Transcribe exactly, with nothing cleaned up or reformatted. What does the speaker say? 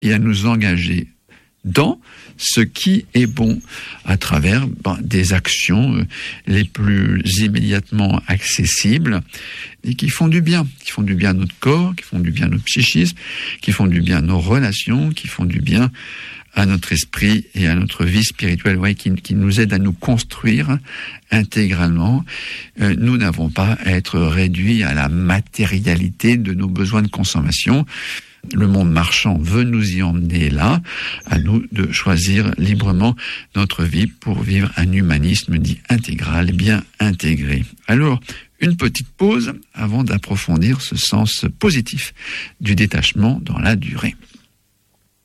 et à nous engager dans ce qui est bon à travers ben, des actions euh, les plus immédiatement accessibles et qui font du bien, qui font du bien à notre corps, qui font du bien à notre psychisme, qui font du bien à nos relations, qui font du bien à notre esprit et à notre vie spirituelle, ouais, qui, qui nous aident à nous construire intégralement. Euh, nous n'avons pas à être réduits à la matérialité de nos besoins de consommation. Le monde marchand veut nous y emmener là, à nous de choisir librement notre vie pour vivre un humanisme dit intégral, bien intégré. Alors, une petite pause avant d'approfondir ce sens positif du détachement dans la durée.